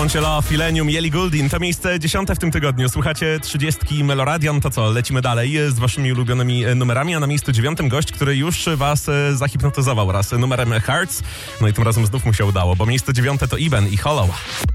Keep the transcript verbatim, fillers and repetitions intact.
Love, Millennium, Ellie Goulding. To miejsce dziesiąte w tym tygodniu. Słuchacie trzydziestki Meloradian. To co, lecimy dalej z waszymi ulubionymi numerami, a na miejscu dziewiątym gość, który już was zahipnotyzował raz numerem Hearts. No i tym razem znów mu się udało, bo miejsce dziewiąte to Even i Hollow.